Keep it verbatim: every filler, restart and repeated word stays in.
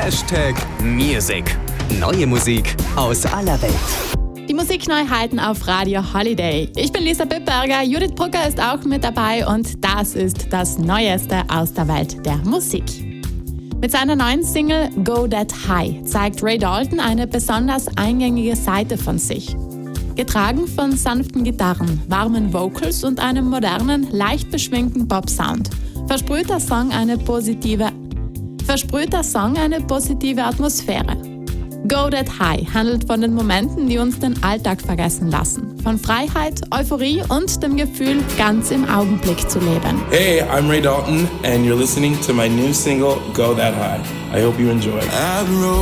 Hashtag Music. Neue Musik aus aller Welt. Die Musikneuheiten auf Radio Holiday. Ich bin Lisa Bittberger, Judith Brugger ist auch mit dabei und das ist das Neueste aus der Welt der Musik. Mit seiner neuen Single Go That High zeigt Ray Dalton eine besonders eingängige Seite von sich. Getragen von sanften Gitarren, warmen Vocals und einem modernen, leicht beschwingten Pop-Sound, versprüht der Song eine positive, versprüht der Song eine positive Atmosphäre. Go That High handelt von den Momenten, die uns den Alltag vergessen lassen. Von Freiheit, Euphorie und dem Gefühl, ganz im Augenblick zu leben. Hey, I'm Ray Dalton and you're listening to my new single, Go That High. I hope you enjoy.